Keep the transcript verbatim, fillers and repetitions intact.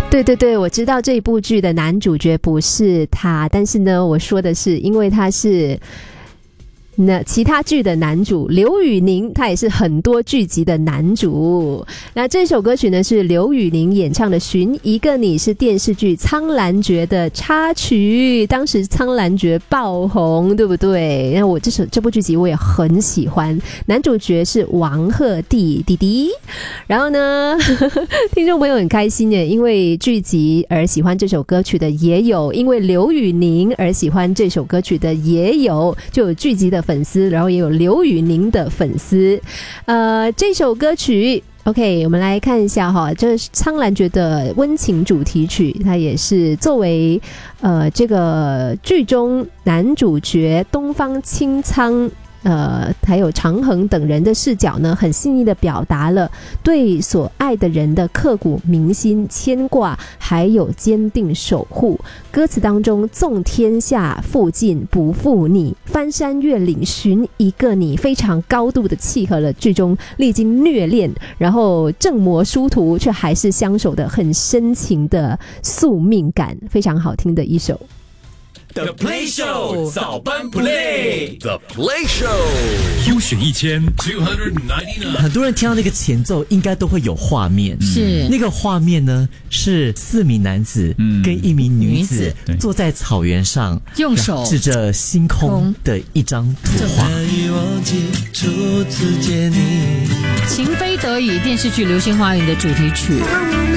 对对对，我知道这部剧的男主角不是他，但是呢，我说的是因为他是那其他剧的男主刘宇宁，他也是很多剧集的男主。那这首歌曲呢是刘宇宁演唱的《寻一个你》，是电视剧《苍兰诀》的插曲，当时《苍兰诀》爆红，对不对？那我这首这部剧集我也很喜欢，男主角是王鹤棣弟弟。然后呢听众朋友很开心耶，因为剧集而喜欢这首歌曲的也有，因为刘宇宁而喜欢这首歌曲的也有，就有剧集的粉丝，然后也有刘宇宁的粉丝。呃，这首歌曲 OK， 我们来看一下哈，这是《苍兰诀》的温情主题曲，它也是作为呃这个剧中男主角东方青苍呃，还有长恒等人的视角呢，很细腻的表达了对所爱的人的刻骨铭心牵挂，还有坚定守护。歌词当中，纵天下附近不负你，翻山越岭寻一个你，非常高度的契合了剧中历经虐恋，然后正魔殊途却还是相守的很深情的宿命感，非常好听的一首。 The Play Show 早班 Play The Play Show 优选一千 two ninety-nine。 很多人听到那个前奏应该都会有画面， 是那个画面呢是四名男子跟一名女子坐在草原上， 用手指着星空的一张图画。 情非得已电视剧《流星花园》的主题曲。